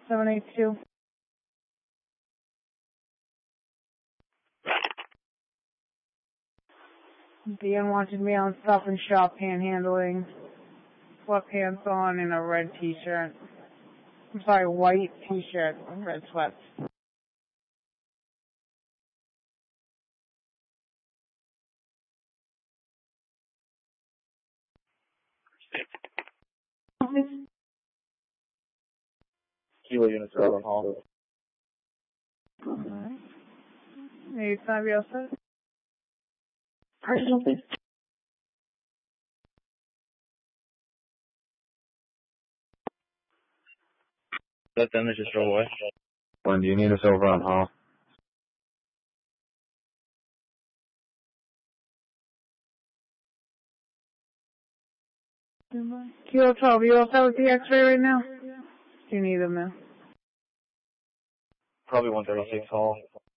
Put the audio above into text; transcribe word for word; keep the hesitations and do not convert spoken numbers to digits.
seven eight two. Dan wanted me on Stop and Shop panhandling, sweatpants on, and a red t-shirt. I'm sorry, white t-shirt and red sweats. Kilo units are on hall. Alright. Hey, can I be all set? Personal, please. Let them just roll away. When do you need us over on hall? Kilo twelve, you all set with the x-ray right now? Do you need them now? Probably one thirty-six hall.